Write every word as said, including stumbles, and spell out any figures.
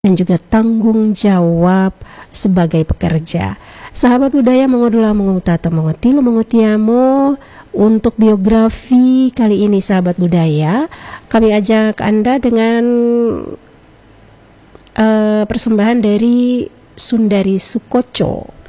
dan juga tanggung jawab sebagai pekerja. Sahabat budaya mengodula mengutato mengotilo mengotiamo. Untuk biografi kali ini sahabat budaya, kami ajak Anda dengan uh, persembahan dari Sundari Soekotjo.